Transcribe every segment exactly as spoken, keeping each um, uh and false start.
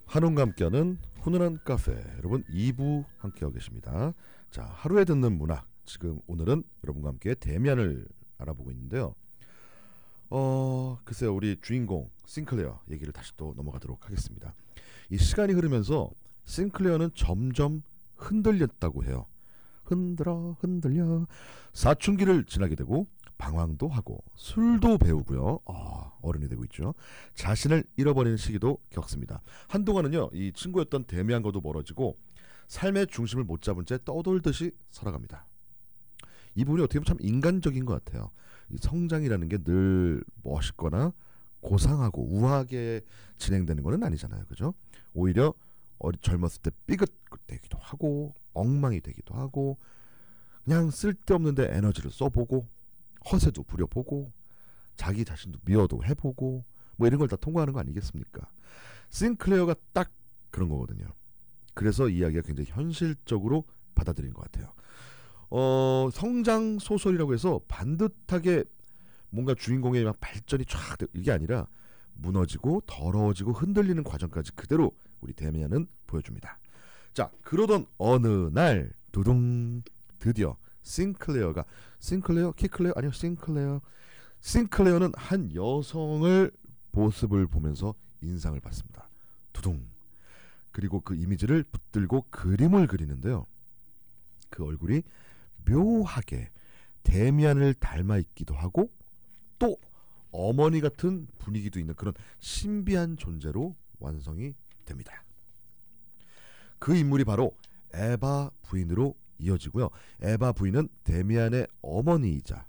한웅과 함께하는 훈훈한 카페, 여러분 이 부 함께하고 계십니다. 자, 하루에 듣는 문학, 지금 오늘은 여러분과 함께 데미안을 알아보고 있는데요. 어 글쎄요, 우리 주인공 싱클레어 얘기를 다시 또 넘어가도록 하겠습니다. 이 시간이 흐르면서 싱클레어는 점점 흔들렸다고 해요. 흔들어 흔들려 사춘기를 지나게 되고 방황도 하고 술도 배우고요. 아, 어른이 되고 있죠. 자신을 잃어버리는 시기도 겪습니다. 한동안은요, 이 친구였던 데미안과도 멀어지고 삶의 중심을 못 잡은 채 떠돌듯이 살아갑니다. 이 부분이 어떻게 보면 참 인간적인 것 같아요. 이 성장이라는 게 늘 멋있거나 고상하고 우아하게 진행되는 건 아니잖아요, 그죠? 오히려 어리 젊었을 때 삐끗되기도 하고 엉망이 되기도 하고 그냥 쓸데없는데 에너지를 써보고 허세도 부려보고 자기 자신도 미워도 해보고 뭐 이런 걸 다 통과하는 거 아니겠습니까? 싱클레어가 딱 그런 거거든요. 그래서 이야기가 굉장히 현실적으로 받아들인 것 같아요. 어, 성장 소설이라고 해서 반듯하게 뭔가 주인공의 막 발전이 쫙 이게 아니라 무너지고 더러워지고 흔들리는 과정까지 그대로 우리 데미안은 보여줍니다. 자, 그러던 어느 날 두둥 드디어 싱클레어가 싱클레어? 키클레어? 아니요, 싱클레어. 싱클레어는 한 여성을 모습을 보면서 인상을 받습니다. 두둥. 그리고 그 이미지를 붙들고 그림을 그리는데요. 그 얼굴이 묘하게 데미안을 닮아 있기도 하고 또 어머니 같은 분위기도 있는 그런 신비한 존재로 완성이 됩니다. 그 인물이 바로 에바 부인으로 이어지고요. 에바 부인은 데미안의 어머니이자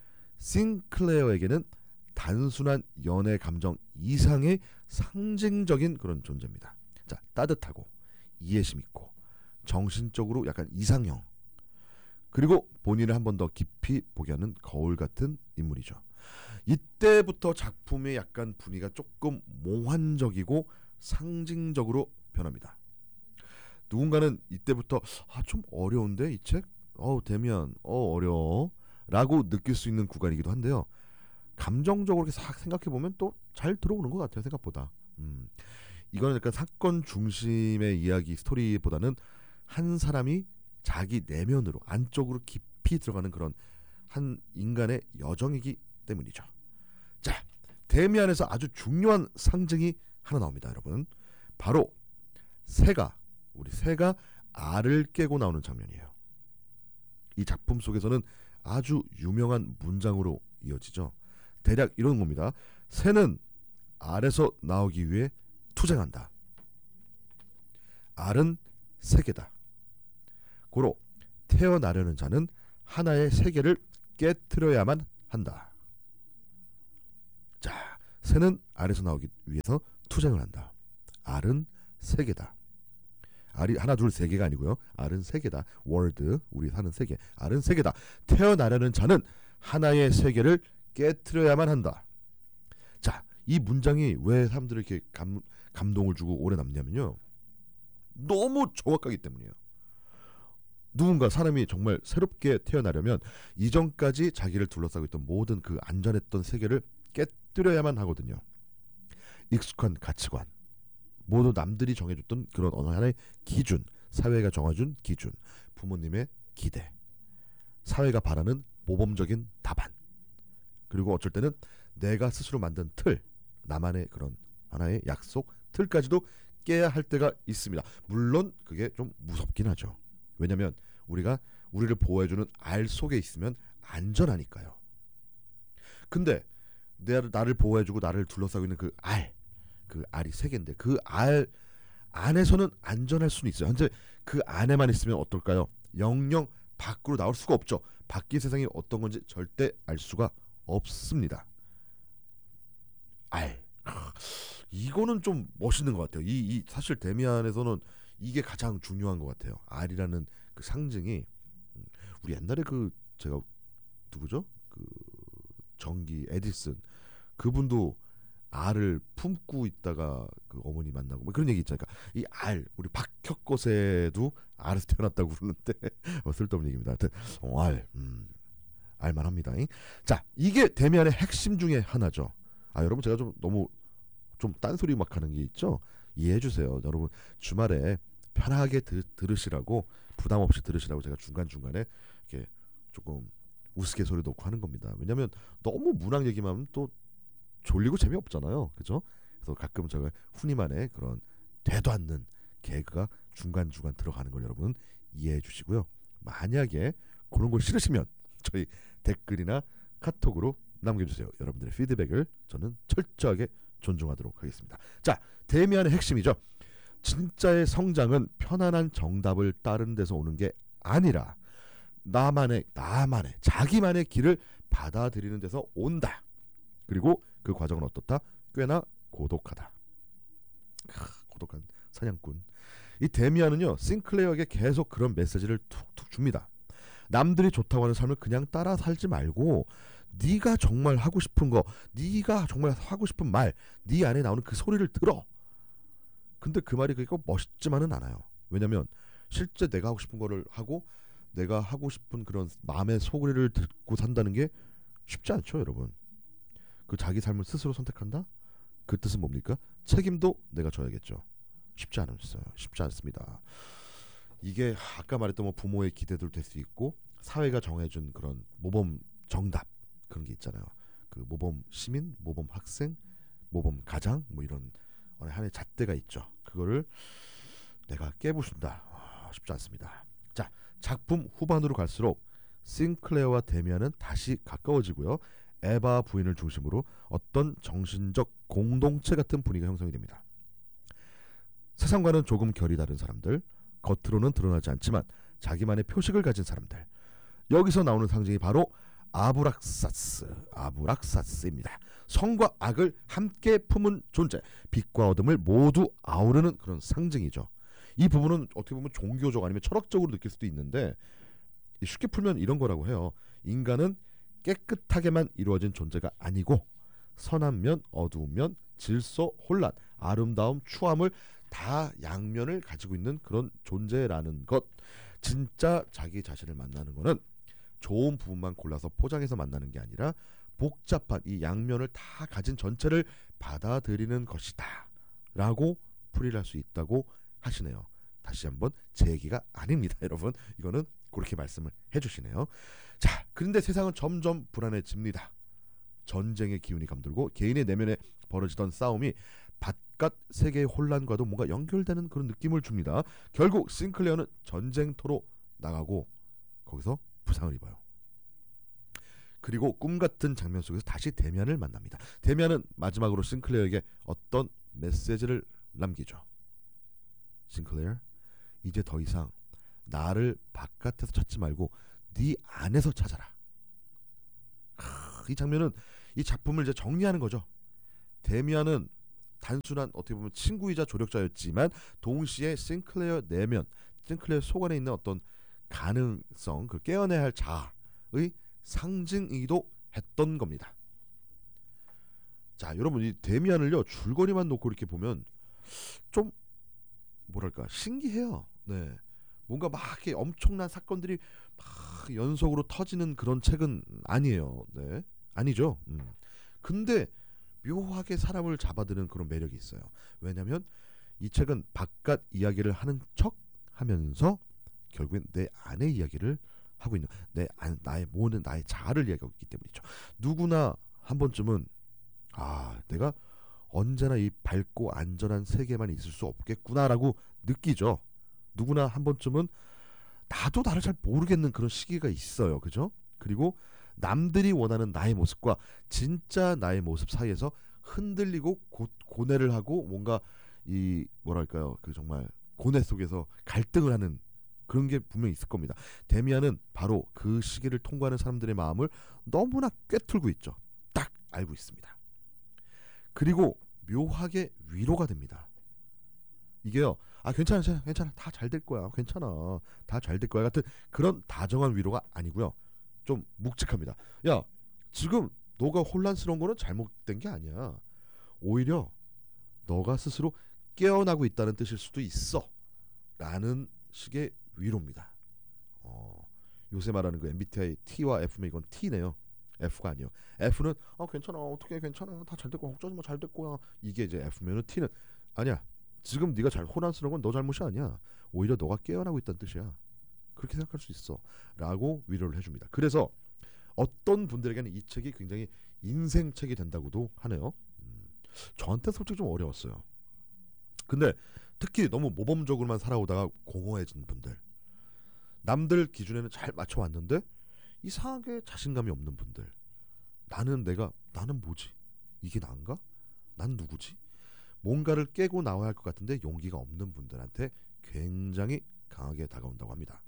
싱클레어에게는 단순한 연애 감정 이상의 상징적인 그런 존재입니다. 자, 따뜻하고 이해심 있고 정신적으로 약간 이상형, 그리고 본인을 한 번 더 깊이 보게 하는 거울 같은 인물이죠. 이때부터 작품의 약간 분위기가 조금 몽환적이고 상징적으로 변합니다. 누군가는 이때부터 아, 좀 어려운데 이 책? 어우, 데미안 어 어려워 라고 느낄 수 있는 구간이기도 한데요. 감정적으로 이렇게 싹 생각해보면 또 잘 들어오는 것 같아요, 생각보다. 음, 이거는 약간 사건 중심의 이야기 스토리보다는 한 사람이 자기 내면으로 안쪽으로 깊이 들어가는 그런 한 인간의 여정이기 때문이죠. 자, 데미안에서 아주 중요한 상징이 하나 나옵니다, 여러분. 바로 새가 우리 새가 알을 깨고 나오는 장면이에요. 이 작품 속에서는 아주 유명한 문장으로 이어지죠. 대략 이런 겁니다. 새는 알에서 나오기 위해 투쟁한다. 알은 세계다. 고로 태어나려는 자는 하나의 세계를 깨트려야만 한다. 자, 새는 알에서 나오기 위해서 투쟁을 한다. 알은 세계다. 알이 하나 둘 세 개가 아니고요. 알은 세계다. 월드, 우리 사는 세계. 알은 세계다. 태어나려는 자는 하나의 세계를 깨트려야만 한다. 자, 이 문장이 왜 사람들에게 감, 감동을 주고 오래 남냐면요, 너무 정확하기 때문이에요. 누군가 사람이 정말 새롭게 태어나려면 이전까지 자기를 둘러싸고 있던 모든 그 안전했던 세계를 깨뜨려야만 하거든요. 익숙한 가치관, 모두 남들이 정해줬던 그런 어느 하나의 기준, 사회가 정해준 기준, 부모님의 기대, 사회가 바라는 모범적인 답안, 그리고 어쩔 때는 내가 스스로 만든 틀, 나만의 그런 하나의 약속, 틀까지도 깨야 할 때가 있습니다. 물론 그게 좀 무섭긴 하죠. 왜냐하면 우리가 우리를 보호해주는 알 속에 있으면 안전하니까요. 근데 내, 나를 보호해주고 나를 둘러싸고 있는 그 알, 그 알이 세계인데 그 알 안에서는 안전할 수는 있어요. 현재 그 안에만 있으면 어떨까요? 영영 밖으로 나올 수가 없죠. 밖의 세상이 어떤 건지 절대 알 수가 없습니다. 알, 이거는 좀 멋있는 것 같아요. 이, 이 사실 데미안에서는 이게 가장 중요한 것 같아요. 알이라는 그 상징이, 우리 옛날에 그 제가 누구죠? 그 전기 에디슨, 그분도 알을 품고 있다가 그 어머니 만나고 뭐 그런 얘기 있잖아요. 그러니까 이 알, 우리 박혁거세도 알에서 태어났다고 그러는데 뭐 쓸데없는 얘기입니다. 하여튼 어, 알, 음, 알만합니다. 자, 이게 데미안의 핵심 중에 하나죠. 아, 여러분, 제가 좀 너무 좀 딴소리 막 하는 게 있죠. 이해해 주세요. 여러분 주말에 편하게 드, 들으시라고 부담 없이 들으시라고 제가 중간 중간에 이렇게 조금 우스갯소리 놓고 하는 겁니다. 왜냐하면 너무 문학 얘기만 하면 또 졸리고 재미없잖아요. 그죠? 그래서 가끔 제가 훈이만의 그런 되도 않는 개그가 중간중간 들어가는 걸 여러분 이해해 주시고요. 만약에 그런 걸 싫으시면 저희 댓글이나 카톡으로 남겨주세요. 여러분들의 피드백을 저는 철저하게 존중하도록 하겠습니다. 자, 데미안의 핵심이죠. 진짜의 성장은 편안한 정답을 따르는 데서 오는 게 아니라 나만의 나만의 자기만의 길을 받아들이는 데서 온다. 그리고 그 과정은 어떻다? 꽤나 고독하다. 크, 고독한 사냥꾼. 이 데미안은요 싱클레어에게 계속 그런 메시지를 툭툭 줍니다. 남들이 좋다고 하는 삶을 그냥 따라 살지 말고 네가 정말 하고 싶은 거, 네가 정말 하고 싶은 말, 네 안에 나오는 그 소리를 들어. 근데 그 말이 그렇게 멋있지만은 않아요. 왜냐면 실제 내가 하고 싶은 거를 하고 내가 하고 싶은 그런 마음의 소리를 듣고 산다는 게 쉽지 않죠, 여러분. 그 자기 삶을 스스로 선택한다? 그 뜻은 뭡니까? 책임도 내가 져야겠죠. 쉽지 않았어요. 쉽지 않습니다. 이게 아까 말했던 뭐 부모의 기대도 될 수 있고 사회가 정해준 그런 모범 정답 그런 게 있잖아요. 그 모범 시민, 모범 학생, 모범 가장 뭐 이런 하나의 잣대가 있죠. 그거를 내가 깨부순다. 아, 쉽지 않습니다. 자, 작품 후반으로 갈수록 싱클레어와 데미안은 다시 가까워지고요. 에바 부인을 중심으로 어떤 정신적 공동체 같은 분위기가 형성이 됩니다. 세상과는 조금 결이 다른 사람들, 겉으로는 드러나지 않지만 자기만의 표식을 가진 사람들. 여기서 나오는 상징이 바로 아브락사스, 아브락사스입니다. 성과 악을 함께 품은 존재, 빛과 어둠을 모두 아우르는 그런 상징이죠. 이 부분은 어떻게 보면 종교적 아니면 철학적으로 느낄 수도 있는데 쉽게 풀면 이런 거라고 해요. 인간은 깨끗하게만 이루어진 존재가 아니고 선한 면, 어두운 면, 질서, 혼란, 아름다움, 추함을 다 양면을 가지고 있는 그런 존재라는 것. 진짜 자기 자신을 만나는 거는 좋은 부분만 골라서 포장해서 만나는 게 아니라 복잡한 이 양면을 다 가진 전체를 받아들이는 것이다 라고 풀이를 할 수 있다고 하시네요. 다시 한번 제 얘기가 아닙니다, 여러분. 이거는 그렇게 말씀을 해주시네요. 자, 그런데 세상은 점점 불안해집니다. 전쟁의 기운이 감돌고 개인의 내면에 벌어지던 싸움이 바깥 세계의 혼란과도 뭔가 연결되는 그런 느낌을 줍니다. 결국 싱클레어는 전쟁터로 나가고 거기서 부상을 입어요. 그리고 꿈같은 장면 속에서 다시 데미안을 만납니다. 데미안은 마지막으로 싱클레어에게 어떤 메시지를 남기죠. 싱클레어, 이제 더 이상 나를 바깥에서 찾지 말고 네 안에서 찾아라. 크, 이 장면은 이 작품을 이제 정리하는 거죠. 데미안은 단순한 어떻게 보면 친구이자 조력자였지만 동시에 싱클레어 내면, 싱클레어 속 안에 있는 어떤 가능성, 그 깨어내야 할 자아의 상징이기도 했던 겁니다. 자, 여러분 이 데미안을요 줄거리만 놓고 이렇게 보면 좀 뭐랄까 신기해요. 네, 뭔가 막 이렇게 엄청난 사건들이 막 연속으로 터지는 그런 책은 아니에요. 네, 아니죠. 음. 근데 묘하게 사람을 잡아드는 그런 매력이 있어요. 왜냐하면 이 책은 바깥 이야기를 하는 척 하면서 결국엔 내 안의 이야기를 하고 있는, 내 안, 나의 모든 나의 자아를 이야기하고 있기 때문이죠. 누구나 한 번쯤은 아, 내가 언제나 이 밝고 안전한 세계만 있을 수 없겠구나라고 느끼죠. 누구나 한 번쯤은 나도 나를 잘 모르겠는 그런 시기가 있어요. 그죠? 그리고 남들이 원하는 나의 모습과 진짜 나의 모습 사이에서 흔들리고 고, 고뇌를 하고 뭔가 이 뭐랄까요, 그 정말 고뇌 속에서 갈등을 하는 그런 게 분명히 있을 겁니다. 데미안은 바로 그 시기를 통과하는 사람들의 마음을 너무나 꿰뚫고 있죠. 딱 알고 있습니다. 그리고 묘하게 위로가 됩니다. 이게요, 아 괜찮아, 괜찮아, 괜찮아, 다 잘 될 거야, 괜찮아, 다 잘 될 거야 같은 그런 다정한 위로가 아니고요. 좀 묵직합니다. 야, 지금 너가 혼란스러운 거는 잘못된 게 아니야. 오히려 너가 스스로 깨어나고 있다는 뜻일 수도 있어 라는 식의 위로입니다. 어, 요새 말하는 그 엠비티아이 T와 F면 이건 T네요. F가 아니요. F는 아 괜찮아, 어떻게 괜찮아, 다 잘 될 거야, 걱정하지 마, 잘 될 거야. 이게 이제 F면은 T는 아니야, 지금 네가 잘 혼란스러운 건 너 잘못이 아니야. 오히려 너가 깨어나고 있다는 뜻이야. 그렇게 생각할 수 있어. 라고 위로를 해줍니다. 그래서 어떤 분들에게는 이 책이 굉장히 인생책이 된다고도 하네요. 음, 저한테 솔직히 좀 어려웠어요. 근데 특히 너무 모범적으로만 살아오다가 공허해진 분들, 남들 기준에는 잘 맞춰왔는데 이상하게 자신감이 없는 분들, 나는 내가 나는 뭐지? 이게 나인가? 난 누구지? 뭔가를 깨고 나와야 할 것 같은데 용기가 없는 분들한테 굉장히 강하게 다가온다고 합니다.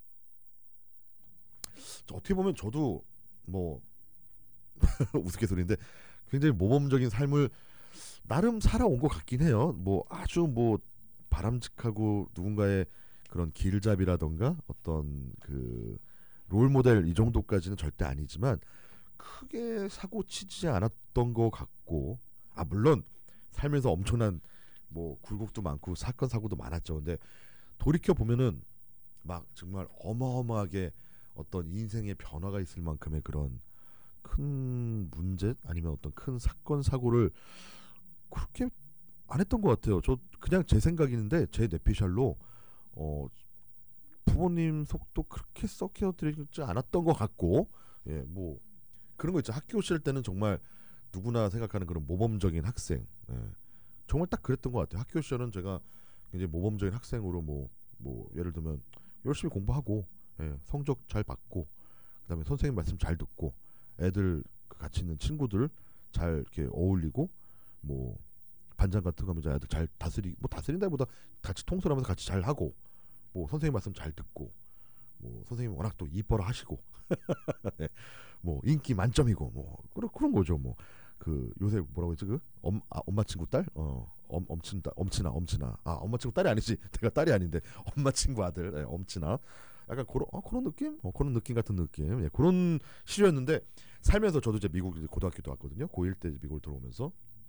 어떻게 보면 저도 뭐 우스갯소리인데 굉장히 모범적인 삶을 나름 살아온 것 같긴 해요. 뭐 아주 뭐 바람직하고 누군가의 그런 길잡이라던가 어떤 그 롤모델 이 정도까지는 절대 아니지만 크게 사고 치지 않았던 것 같고, 아 물론 살면서 엄청난 뭐 굴곡도 많고 사건 사고도 많았죠. 근데 돌이켜 보면은 막 정말 어마어마하게 어떤 인생의 변화가 있을 만큼의 그런 큰 문제 아니면 어떤 큰 사건 사고를 그렇게 안 했던 것 같아요. 저 그냥 제 생각인데 제 뇌피셜로 어 부모님 속도 그렇게 썩혀 드리지 않았던 것 같고, 예 뭐 그런 거 있죠. 학교 시절 때는 정말 누구나 생각하는 그런 모범적인 학생, 예. 정말 딱 그랬던 것 같아요. 학교 시절은 제가 굉장히 모범적인 학생으로 뭐, 뭐 예를 들면 열심히 공부하고, 예, 성적 잘 받고, 그다음에 선생님 말씀 잘 듣고, 애들 같이 있는 친구들 잘 이렇게 어울리고, 뭐 반장 같은 거 하면 애들 잘 다스리 뭐 다스린다기보다 같이 통솔하면서 같이 잘 하고, 뭐 선생님 말씀 잘 듣고, 뭐 선생님 워낙 또 이뻐라 하시고, 네. 뭐 인기 만점이고 뭐 그런 그런 거죠. 뭐 그 요새 뭐라고 했지 그 엄, 아, 엄마 친구 딸, 어 엄, 엄친다 엄친아 엄친아 아 엄마 친구 딸이 아니지 내가 딸이 아닌데 엄마 친구 아들, 네, 엄친아 약간 그런 어, 그런 느낌, 어, 그런 느낌 같은 느낌, 예, 그런 시절이었는데 살면서 저도 이제 미국 고등학교도 왔거든요. 고일 때 미국을 들어오면서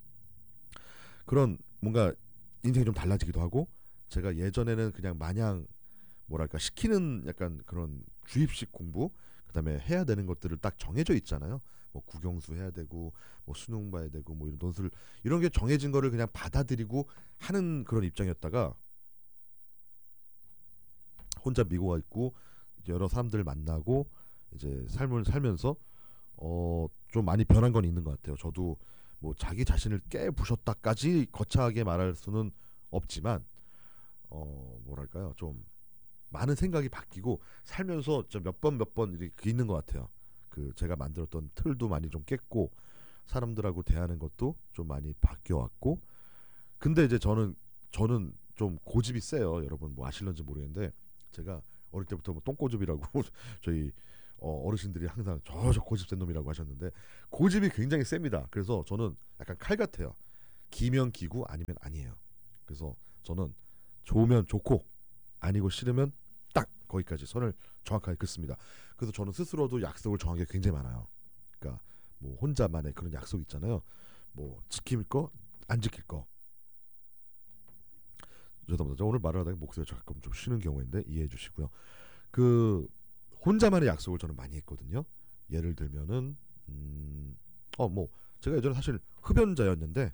그런 뭔가 인생이 좀 달라지기도 하고, 제가 예전에는 그냥 마냥 뭐랄까 시키는 약간 그런 주입식 공부, 그다음에 해야 되는 것들을 딱 정해져 있잖아요. 뭐 국영수 해야 되고 뭐 수능 봐야 되고 뭐 이런 논술 이런 게 정해진 거를 그냥 받아들이고 하는 그런 입장이었다가 혼자 미국 와 있고 여러 사람들 만나고 이제 삶을 살면서 어 좀 많이 변한 건 있는 것 같아요. 저도 뭐 자기 자신을 깨부셨다까지 거창하게 말할 수는 없지만 어 뭐랄까요, 좀 많은 생각이 바뀌고 살면서 몇 번 몇 번 이렇게 있는 것 같아요. 그 제가 만들었던 틀도 많이 좀 깼고 사람들하고 대하는 것도 좀 많이 바뀌어왔고, 근데 이제 저는 저는 좀 고집이 세요. 여러분 뭐 아실런지 모르겠는데 제가 어릴 때부터 뭐 똥꼬집이라고 저희 어, 어르신들이 항상 저 저 고집 센 놈이라고 하셨는데 고집이 굉장히 셉니다. 그래서 저는 약간 칼 같아요. 기면 기고 아니면 아니에요. 그래서 저는 좋으면 좋고 아니고 싫으면 딱 거기까지 선을 정확하게 긋습니다. 그래서 저는 스스로도 약속을 정하는 게 굉장히 많아요. 그러니까 뭐 혼자만의 그런 약속 있잖아요. 뭐 지킬 거, 안 지킬 거. 죄송합니다. 오늘 말을 하다가 목소리가 가끔 좀 쉬는 경우인데 이해해 주시고요. 그 혼자만의 약속을 저는 많이 했거든요. 예를 들면은 음, 어 뭐 제가 예전에 사실 흡연자였는데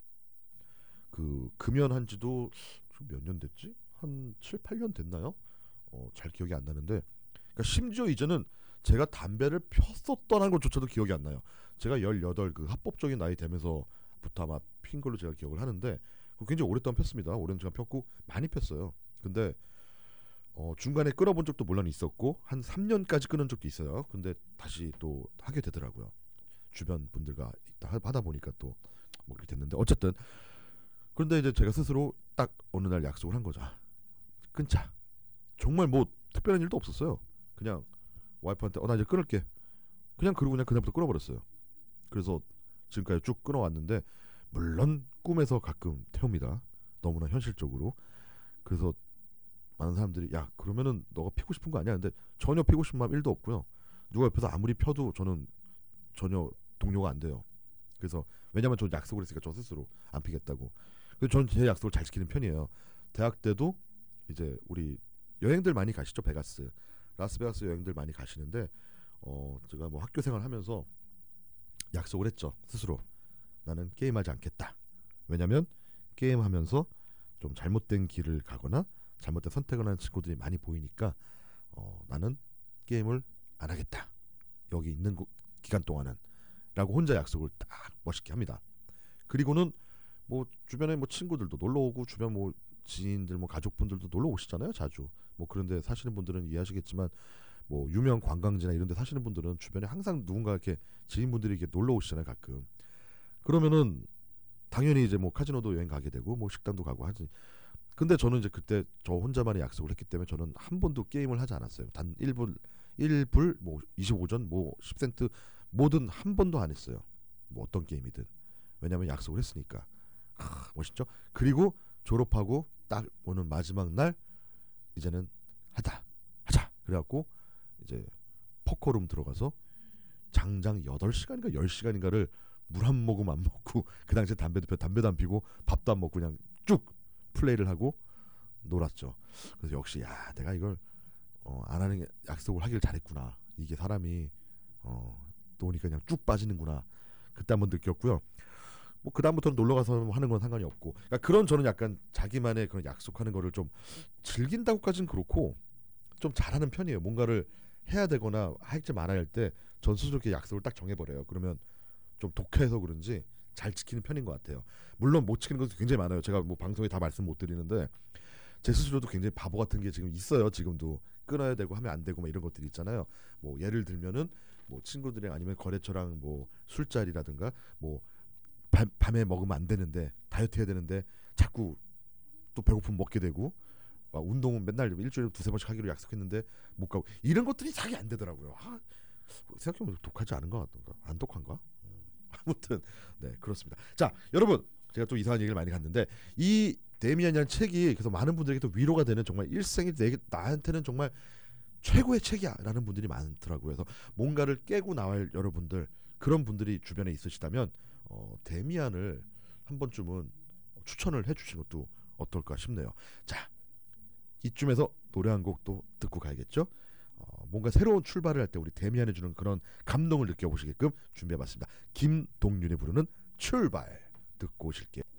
그 금연한 지도 몇 년 됐지? 한 칠, 팔 년 됐나요? 어, 잘 기억이 안 나는데, 그러니까 심지어 이제는 제가 담배를 폈었던 것조차도 기억이 안 나요. 제가 열여덟 그 합법적인 나이 되면서부터 아마 핀 걸로 제가 기억을 하는데 굉장히 오랫동안 폈습니다. 오랜 시간 폈고 많이 폈어요. 근데 어, 중간에 끊어본 적도 물론 있었고 한 삼 년까지 끊은 적도 있어요. 근데 다시 또 하게 되더라고요. 주변 분들과 하다 보니까 또 뭐 그렇게 됐는데 어쨌든, 그런데 이제 제가 스스로 딱 어느 날 약속을 한 거죠. 아, 끊자. 정말 뭐 특별한 일도 없었어요. 그냥 와이프한테 어 나 이제 끊을게. 그냥 그러고 그냥 그날부터 끊어버렸어요. 그래서 지금까지 쭉 끊어왔는데 물론 꿈에서 가끔 태웁니다. 너무나 현실적으로. 그래서 많은 사람들이 야 그러면은 너가 피고 싶은 거 아니야? 근데 전혀 피고 싶은 마음 일도 없고요. 누가 옆에서 아무리 펴도 저는 전혀 동요가 안 돼요. 그래서 왜냐면 저 약속을 했으니까 저 스스로 안 피겠다고. 그래서 전 제 약속을 잘 지키는 편이에요. 대학 때도 이제 우리 여행들 많이 가시죠. 베가스, 라스베가스 여행들 많이 가시는데 어 제가 뭐 학교 생활하면서 약속을 했죠. 스스로 나는 게임하지 않겠다. 왜냐면 게임하면서 좀 잘못된 길을 가거나 잘못된 선택을 하는 친구들이 많이 보이니까 어, 나는 게임을 안 하겠다. 여기 있는 기간 동안은 라고 혼자 약속을 딱 멋있게 합니다. 그리고는 뭐 주변에 뭐 친구들도 놀러 오고 주변 뭐 지인들 뭐 가족분들도 놀러 오시잖아요. 자주. 뭐 그런데 사시는 분들은 이해하시겠지만 뭐 유명 관광지나 이런 데 사시는 분들은 주변에 항상 누군가 이렇게 지인분들이 이렇게 놀러 오시잖아요, 가끔. 그러면은 당연히 이제 뭐 카지노도 여행 가게 되고 뭐 식당도 가고 하지. 근데 저는 이제 그때 저 혼자만의 약속을 했기 때문에 저는 한 번도 게임을 하지 않았어요. 단 일 불 일 불 뭐 이십오 전 뭐 십 센트 뭐든 한 번도 안 했어요. 뭐 어떤 게임이든. 왜냐면 약속을 했으니까. 아, 멋있죠? 그리고 졸업하고 딱 오는 마지막 날 이제는 하다. 하자. 그래 갖고 이제 포커룸 들어가서 장장 여덟 시간인가 열 시간인가를 물 한 모금 안 먹고 그 당시에 담배도 펴 담배도 안 피고 밥도 안 먹고 그냥 쭉 플레이를 하고 놀았죠. 그래서 역시 야 내가 이걸 어, 안 하는 게 약속을 하길 잘했구나. 이게 사람이 어, 노니까 그냥 쭉 빠지는구나. 그때 한번 느꼈고요. 뭐 그 다음부터는 놀러 가서 하는 건 상관이 없고. 그러니까 그런 저는 약간 자기만의 그런 약속하는 거를 좀 즐긴다고까지는 그렇고 좀 잘하는 편이에요. 뭔가를 해야 되거나 할지 말아야 할 때 전 스스로 이렇게 약속을 딱 정해버려요. 그러면 좀 독해서 그런지 잘 지키는 편인 것 같아요. 물론 못 지키는 것도 굉장히 많아요. 제가 뭐 방송에 다 말씀 못 드리는데 제 스스로도 굉장히 바보 같은 게 지금 있어요. 지금도 끊어야 되고 하면 안 되고 막 이런 것들이 있잖아요. 뭐 예를 들면은 뭐 친구들이랑 아니면 거래처랑 뭐 술자리라든가 뭐 밤, 밤에 먹으면 안 되는데 다이어트 해야 되는데 자꾸 또 배고프면 먹게 되고 막 운동은 맨날 일주일에 두세 번씩 하기로 약속했는데 못 가고 이런 것들이 자기 안 되더라고요. 아, 생각해보면 독하지 않은 것 같던가 안 독한가? 아무튼 네 그렇습니다. 자 여러분 제가 또 이상한 얘기를 많이 갔는데 이 데미안이라는 책이 그래서 많은 분들에게 또 위로가 되는 정말 일생이 내, 나한테는 정말 최고의 책이야라는 분들이 많더라고요. 그래서 뭔가를 깨고 나갈 여러분들 그런 분들이 주변에 있으시다면 어, 데미안을 한 번쯤은 추천을 해주시는 것도 어떨까 싶네요. 자 이쯤에서 노래 한 곡 또 듣고 가야겠죠. 어, 뭔가 새로운 출발을 할 때 우리 데미안이 주는 그런 감동을 느껴보시게끔 준비해봤습니다. 김동률이 부르는 출발 듣고 오실게요.